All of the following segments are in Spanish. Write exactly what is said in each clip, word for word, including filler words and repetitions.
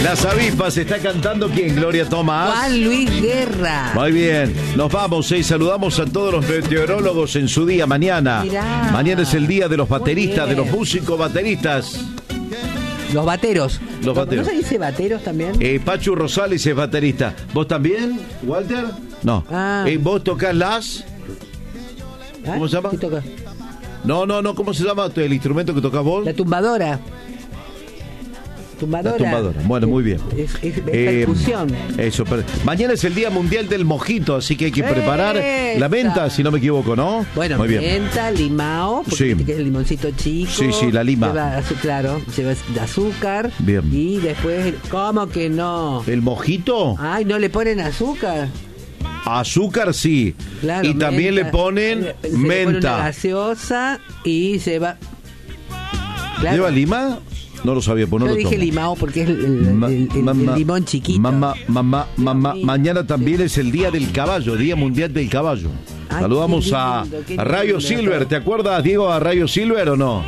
Las avispas, ¿está cantando quién? Gloria Tomás. Juan Luis Guerra. Muy bien, nos vamos y eh, saludamos a todos los meteorólogos en su día mañana. Mirá. Mañana es el día de los bateristas, de bien. los músicos bateristas. Los bateros. Los bateros. ¿No se dice bateros también? Eh, Pachu Rosales es baterista. ¿Vos también, Walter? No. Ah. Eh, ¿Vos tocás las? ¿Ah? ¿Cómo se llama? ¿Qué toca? No, no, no, ¿cómo se llama el instrumento que tocás vos? La tumbadora. Tumbadora. La tumbadora. Bueno, muy bien. Es, es, es Eh, percusión. Eso, pero mañana es el Día Mundial del Mojito, así que hay que preparar ¡Esa! la menta, si no me equivoco, ¿no? Bueno, muy bien. menta, limao, porque Sí. viste que es el limoncito chico. Sí, sí, la lima. Lleva, azu- claro, lleva azúcar. Bien. Y después, ¿cómo que no? ¿El mojito? Ay, ¿no le ponen azúcar? Azúcar sí. Claro, y también menta. le ponen Se le pone una menta. gaseosa y lleva... Claro. ¿Lleva lima? No lo sabía, pues no Yo lo dije tomo. limao porque es el, el- Ma- el- el- mamá, el limón chiquito. Mamá, mamá, mamá. mío. Mañana también es el Día del Caballo, Día Mundial del Caballo. Ay, Saludamos qué a, lindo, qué a Rayo lindo. Silver. ¿Te acuerdas, Diego, a Rayo Silver o no?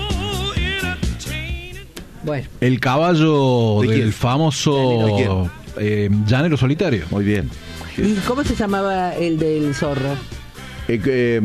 Bueno, El caballo ¿De quién? del ¿De famoso eh, llanero solitario. Muy bien. ¿y cómo se llamaba el del zorro? Eh, eh,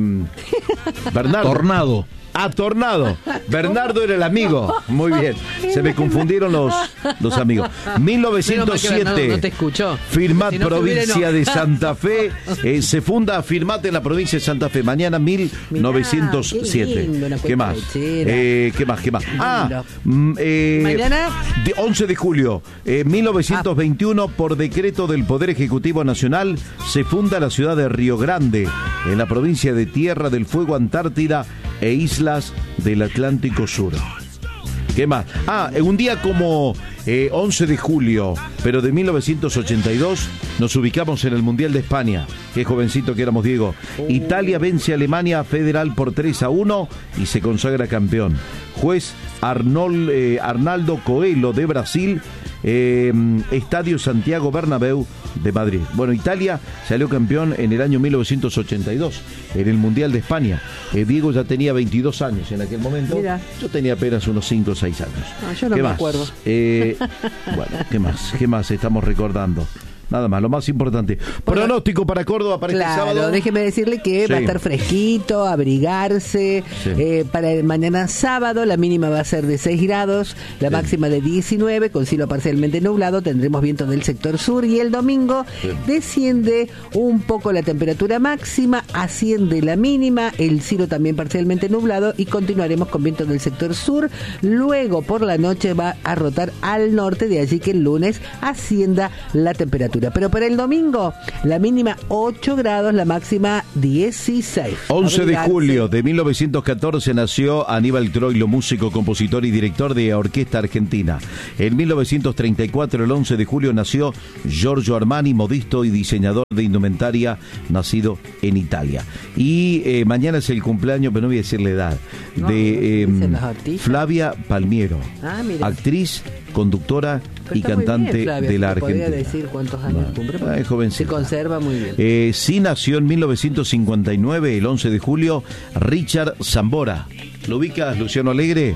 Bernardo. Tornado. Ah, Tornado. Bernardo era el amigo. Muy bien. Se me confundieron los, los amigos. mil novecientos siete. Menos mal que Bernardo no te escuchó. Firmat, Si no, se hubiera provincia de enojado. Santa Fe. Eh, se funda Firmat en la provincia de Santa Fe. Mañana mil novecientos siete. qué lindo, una ¿Qué más? cuenta lechera. Eh, ¿Qué más? ¿Qué más? Ah, Lindo. mm, eh, ¿Mañana? de once de julio eh, mil novecientos veintiuno, por decreto del Poder Ejecutivo Nacional, se funda la ciudad de Río Grande, en la provincia de Tierra del Fuego, Antártida e islas del Atlántico Sur. ¿Qué más? Ah, un día como eh, once de julio, pero de mil novecientos ochenta y dos, nos ubicamos en el Mundial de España. Qué jovencito que éramos, Diego. Italia vence a Alemania Federal por tres a uno y se consagra campeón. Juez Arnold, eh, Arnaldo Coelho de Brasil, eh, Estadio Santiago Bernabéu de Madrid. Bueno, Italia salió campeón en el año mil novecientos ochenta y dos, en el Mundial de España. Eh, Diego ya tenía veintidós años en aquel momento. Mira. Yo tenía apenas unos cinco o seis años. Ah, yo no ¿Qué me más? acuerdo. Eh, bueno, ¿qué más? ¿Qué más estamos recordando? Nada más, lo más importante. Bueno, Pronóstico para Córdoba para claro, este sábado. déjeme decirle que Sí. va a estar fresquito, abrigarse. Sí. Eh, para el mañana sábado la mínima va a ser de seis grados, la Sí. máxima de diecinueve, con cielo parcialmente nublado, tendremos viento del sector sur y el domingo Sí. desciende un poco la temperatura máxima, asciende la mínima, el cielo también parcialmente nublado y continuaremos con viento del sector sur. Luego por la noche va a rotar al norte, de allí que el lunes ascienda la temperatura. Pero para el domingo, la mínima ocho grados, la máxima dieciséis. once de Abrigarse. julio de mil novecientos catorce nació Aníbal Troilo, músico, compositor y director de orquesta argentina. En mil novecientos treinta y cuatro, el once de julio, nació Giorgio Armani, modisto y diseñador de indumentaria, nacido en Italia. Y eh, mañana es el cumpleaños, pero no voy a decir la edad, No, de no dicen eh, los artistas. Flavia Palmiero, Ah, mira. actriz, conductora Pero y está muy cantante bien, Flavia, de la ¿te podría Argentina. decir cuántos años No, cumple? ah, es jovencita. Se conserva muy bien. Eh, sí nació en mil novecientos cincuenta y nueve, el once de julio, Richard Zambora. ¿Lo ubicas, Luciano Alegre?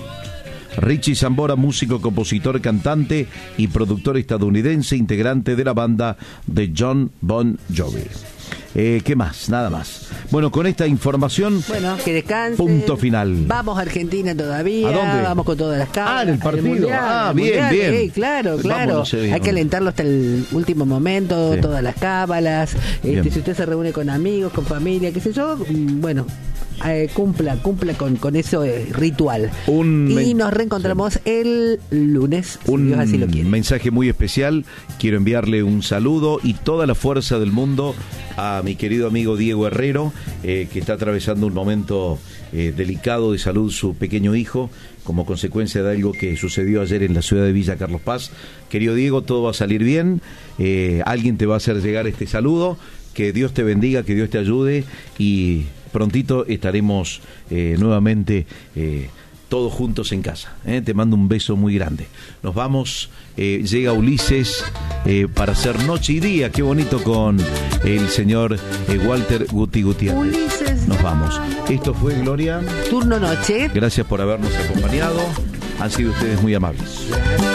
Richie Zambora, músico, compositor, cantante y productor estadounidense, integrante de la banda de John Bon Jovi. Eh, ¿Qué más? Nada más. Bueno, con esta información, Bueno, que descanse. punto final. Vamos a Argentina todavía. ¿A dónde? Vamos con todas las cámaras. Ah, en el partido. Mundial, Ah, el bien, Mundial, bien. eh, claro, claro. Vamos, no sé, Hay que alentarlo hasta el último momento, Sí. todas las cábalas. Este, Bien. si usted se reúne con amigos, con familia, qué sé yo, mm, bueno, eh, cumpla, cumpla con, con eso eh, ritual. Un y men- nos reencontramos el lunes, si Un Dios así lo quiere. mensaje muy especial. Quiero enviarle un saludo y toda la fuerza del mundo a mi querido amigo Diego Herrero, eh, que está atravesando un momento eh, delicado de salud, su pequeño hijo, como consecuencia de algo que sucedió ayer en la ciudad de Villa Carlos Paz. Querido Diego, todo va a salir bien. Eh, alguien te va a hacer llegar este saludo. Que Dios te bendiga, que Dios te ayude y prontito estaremos eh, nuevamente eh, todos juntos en casa. ¿eh? Te mando un beso muy grande. Nos vamos, eh, llega Ulises eh, para hacer noche y día. Qué bonito con el señor eh, Walter Guti Gutiérrez. Ulises. Nos vamos. Esto fue Gloria. Turno noche. Gracias por habernos acompañado. Han sido ustedes muy amables.